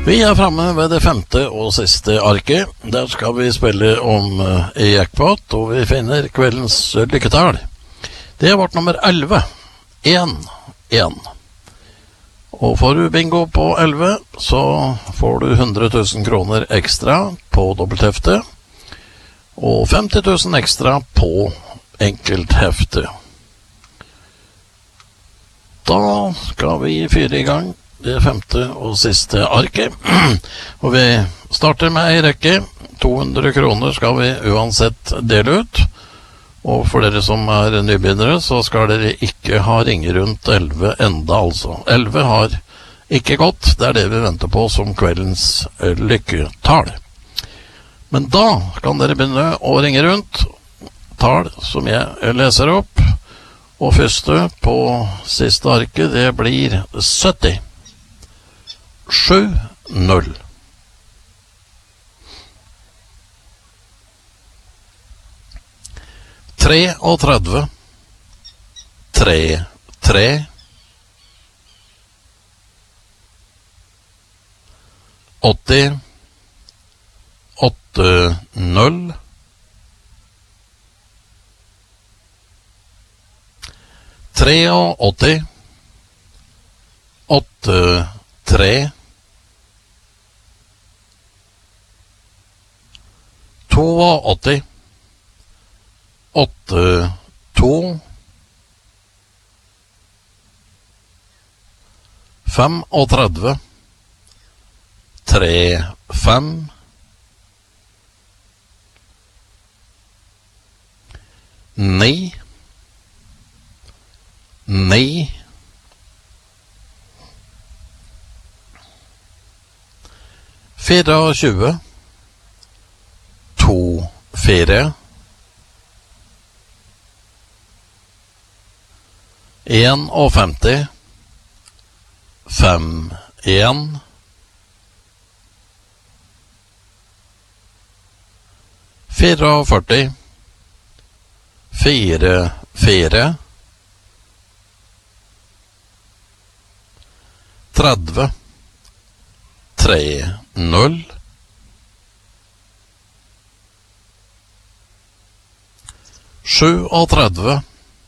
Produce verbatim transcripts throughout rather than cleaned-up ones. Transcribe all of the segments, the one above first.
Vi er fremme ved det femte og siste arket. Der skal vi spille om uh, jackpot, og vi finner kveldens uh, lykketall. Det er vårt nummer elleve. en, en. Og får du bingo på elleve, så får du hundre tusen kroner ekstra på dobbelthefte, og femti tusen ekstra på enkelthefte. Da skal vi fyre i gang det femte og siste arket. Og vi starter med en rekke. to hundre kroner skal vi uansett dele ut. Og for dere som er nybegynnere, så skal dere ikke ha ringer rundt elleve enda, altså. elleve har ikke gått. Det er det vi venter på som kveldens lykketall. Men da kan dere begynne å ringe rundt tall som jeg leser opp. Og første på siste arket, det blir sytti. sju null. treogtredve. tre tre. åtti. åtte null. treogåtti. åtte tre. åtti. åtte to. femogtredve. tre fem. ni. ni. tjuefire. to fire. femti. fem en. førtifire. fire fire. tretti. tre null. tretti.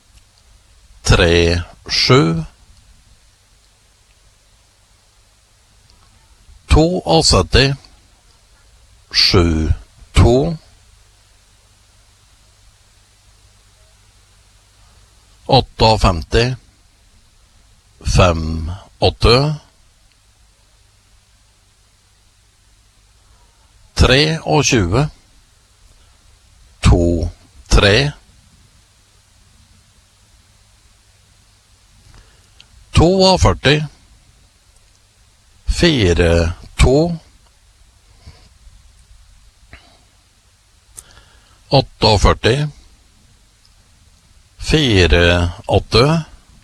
tre sju. sytti. sju to. femti. fem åtte. tjuetre. to tre. førti. fire to. førti. fire åtte.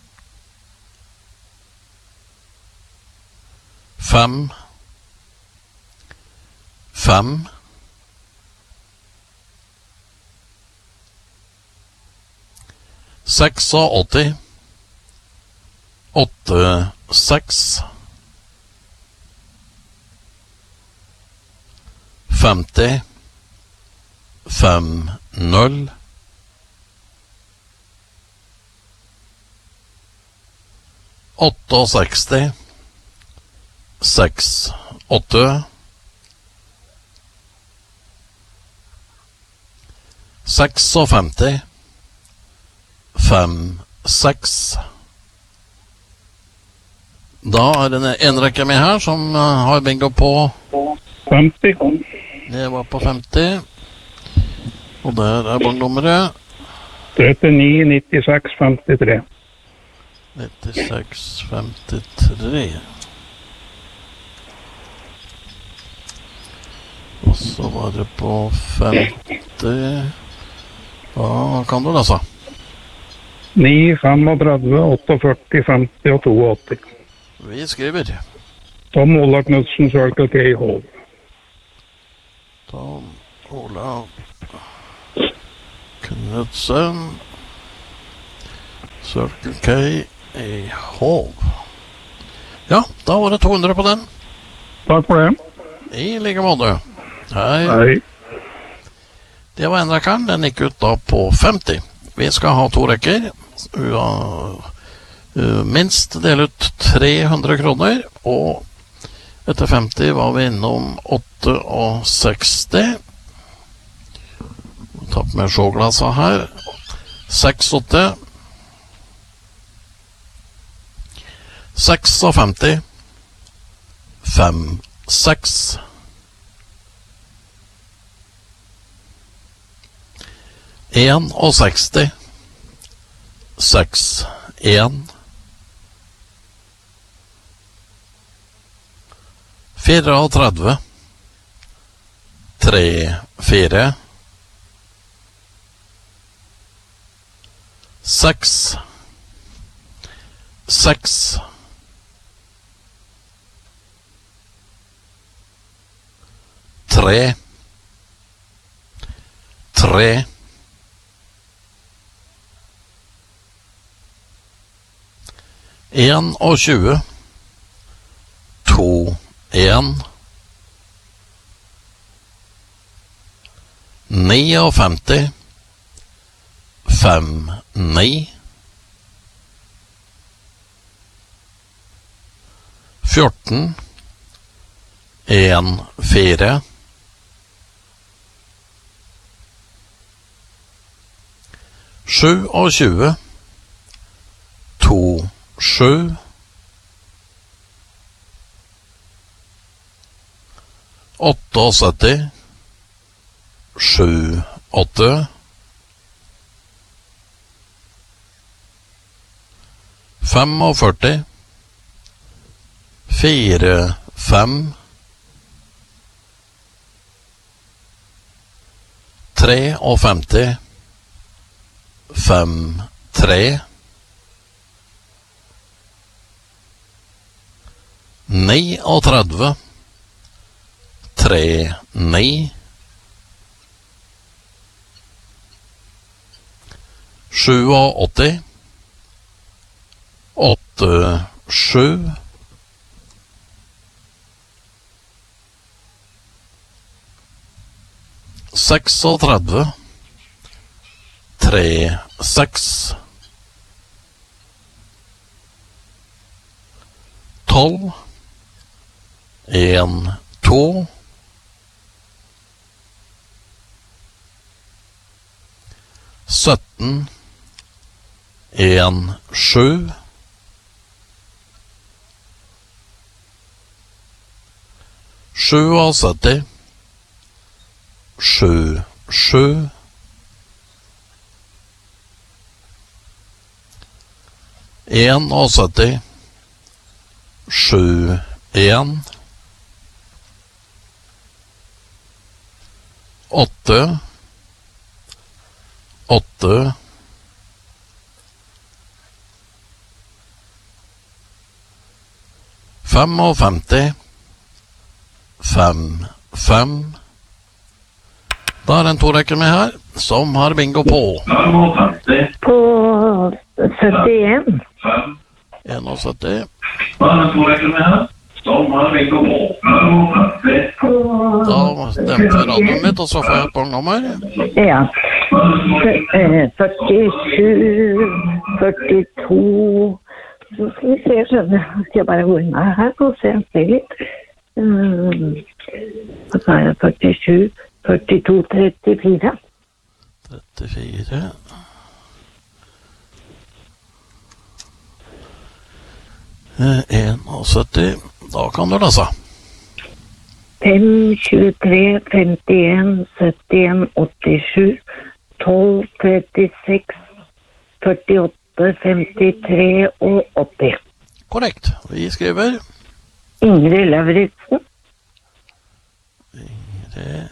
fem. fem. åttiseks. åtte seks. femti. fem null. sekstiåtte. seks åtte. femtiseks. fem seks. Da er det en rekke med her som har bingo på femti. Det var på femti. Og der er banknummeret trettini nittiseks femtitre. nittiseks femtitre. Og så var det på femti. Hva kan du lese? ni femogtredve åttiåtte femti og åttito. Vi skriver Tom Ola Knudsen, Circle K Hall. Tom Ola Knudsen, Circle K i Hall. Ja, da var det to hundre på den. Takk for det. I like måte. Hei. Hei. Det var en rekkeren. Den gikk ut da på femti. Vi skal ha to rekker. Uh, uh, minst dele ut tre hundre kroner, og etter femti var vi innom sekstiåtte. Ta på med sjåglasa her. sekstiåtte. femtiseks. femtiseks. seksti. sekstién. trettifire. trettifire. seks. seks. tre. tre. En og tjue. To. En. Ni og femti. Fem. Ni. Fjorten. En. Fire. Sju og tjue. To. Sju. Åtte og sytti. Sju. Åtte. Fem og førti. Fire. Fem. Tre og femti. Fem. Tre. Ni og tretti. Tre. Ni. Sju og åtti. Åtte. Sju. Seks og tretti. Tre. Seks. Tolv. En. To. Sytten. En. Sju. Sju og sytti. Sju. Sju. En og sytti. Sju. En. Åtte. Åtte. Fem og femti. Fem. Fem. Da er en to rekker med her, som har bingo på. På syttien. syttién. Da er en to rekker med her, som har bingo på. Da demper radioen litt, og så får jeg et bongnummer. Ja. førtisju, førtito. Så skal vi se, skjønner jeg. Skal jeg bare gå inn her og se, se litt. Så er det førtisju, førtito, trettifire. trettifire. syttién. Da kan du lese. fem, tjuetre, femtien, syttien, åttisju, tolv, trettiseks, førtiåtte, femtitre og åtti. Korrekt. Vi skriver Ingrid Lauritsen. Ingrid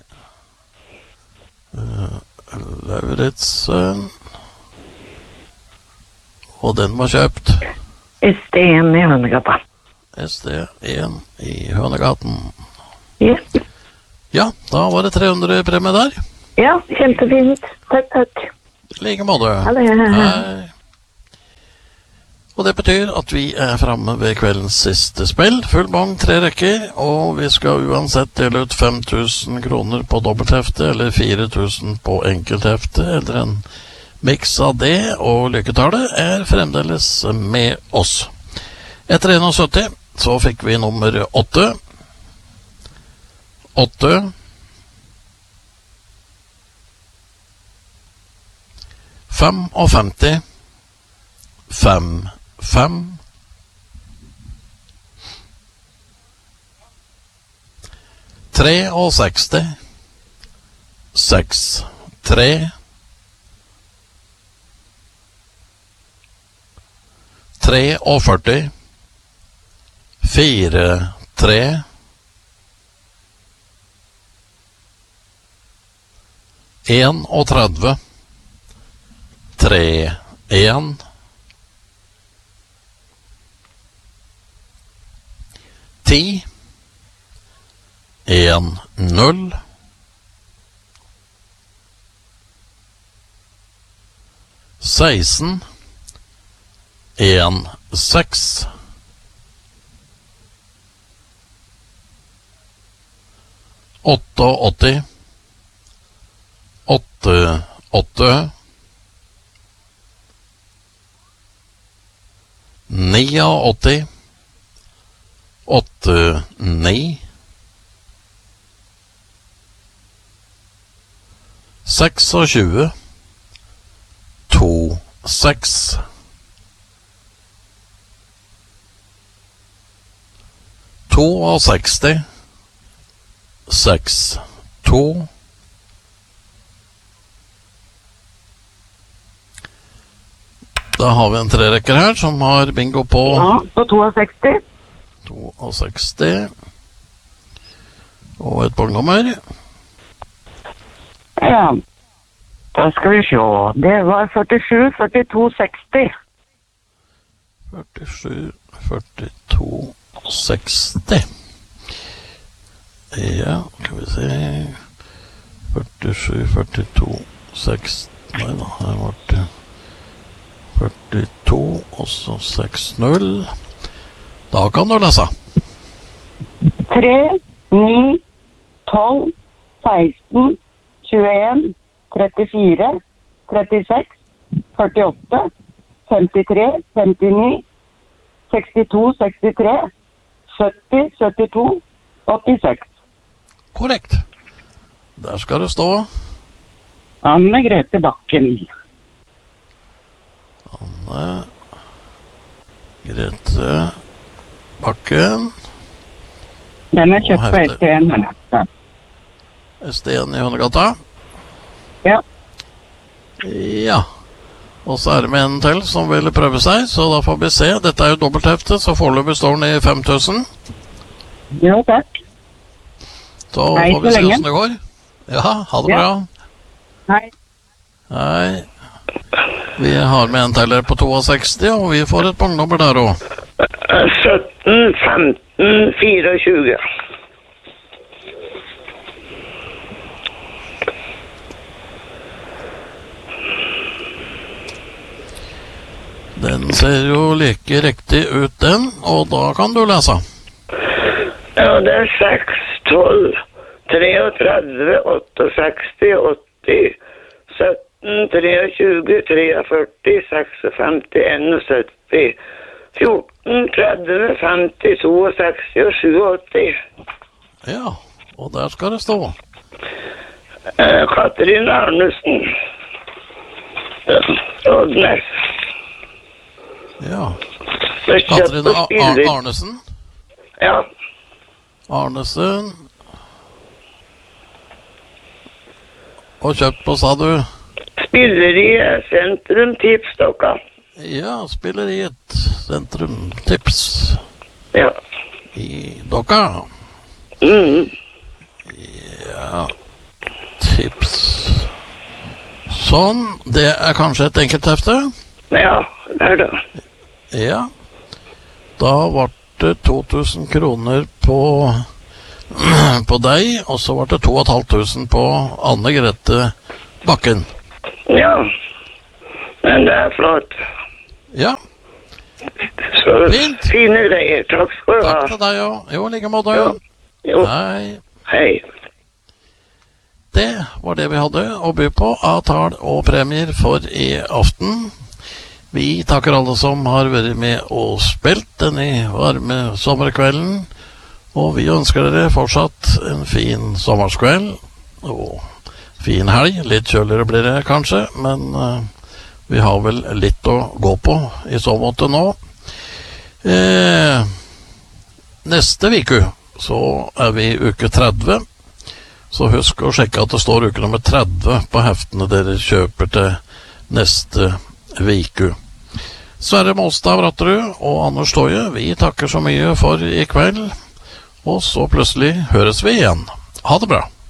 uh, Lauritsen. Og den var kjøpt. S D en i Hønegata. S D en i Hønegaten. Ja. Ja, da var det tre hundre premie der. Ja, kjempefint. Takk, takk. I like måte. Ha det. Hei. Og Og det betyr at vi er fremme ved kveldens siste spill. Full bong, tre rekker, og vi skal uansett dele ut fem tusen kroner på dobbelthefte, eller fire tusen på enkelthefte, eller en mix av det, og lykketallet er fremdeles med oss. Etter syttién så fikk vi nummer åtte. åtte. femtifem. Fem, fem. sekstitre. Seks, tre. førtitre. Fire, tre. trettien. Tre, en. Ti. En, null. seksten. En, seks. åtti. Åtte, åtte. åtti. Åtte, ni. tjueseks. To, seks. seksti. Seks, to. Da har vi en trerekker her som har bingo på... Ja, på sekstito. sekstito. Og et bongnummer. Ja, da skal vi se. Det var førtisju, førtito, seksti. førtisju, førtito, seksti. Ja, skal vi se. førtisju, førtito, seksti. Nei da, her var det førtito, og så seks null. Da kan du lese. tre, ni, tolv, seksten, tjueen, trettifire, trettiseks, førtiåtte, femtitre, femtini, sekstito, sekstitre, sytti, syttito, åttiseks. Korrekt. Der skal det stå. Anne Grete Bakken. Anne Grete Bakken. Den er kjøpt på S D N. S D N i Hundegata? Ja. Ja. Og så er det med en til som vil prøve seg, så da får vi se. Dette er jo dobbelthefte, så foreløpig står den i fem tusen. Jo, takk. Så får vi se hvordan det går. Ja, ha det bra. Hei. Hei. Vi har med en teller på sekstito, og vi får et bongnummer der også. sytten, femten, tjuefire. Den ser jo like riktig ut den, og da kan du lese. Ja, det er seks, tolv, treogtredve, sekstiåtte, åtti, sytten, tjuetre, førti, femtiseks, sytti, fjorten, tretti, femti, sekstito, sjuogåtti. Ja, og der skal det stå. Eh, Katrin Arnesen. Oddnes. Ja. Katrin Ar Arnesen. Ja. Arnesen. Og kjøpt på, sa du? Spilleriet Sentrum Tipsdokka. Ja, spilleriet Sentrum Tips. Ja. I Dokka. Mm. Ja, tips. Sånn, det er kanskje et enkelthefte? Ja, det er det. Ja. Da var det to tusen kroner på, på deg, og så var det to og et halvt tusen på Anne Grete Bakken. Ja, men det er flott. Ja. Så Fint. fine greier. Takk skal du ha. Takk til deg òg. Jo, i like måte. Ja. Jo, Hei. hei. Det var det vi hadde å by på av tall og premier for i aften. Vi takker alle som har vært med og spilt denne varme sommerkvelden. Og vi ønsker dere fortsatt en fin sommerskveld og fin helg. Litt kjøligere blir det kanskje, men uh, vi har vel litt å gå på i så måte nå. Eh, neste uke så er vi i uke tretti. Så husk å sjekke at det står uke nummer tretti på heftene dere kjøper til neste uke. Sverre Målstad Bratterud og Anders Toje, vi takker så mye for i kveld. Og så plutselig høres vi igjen. Ha det bra.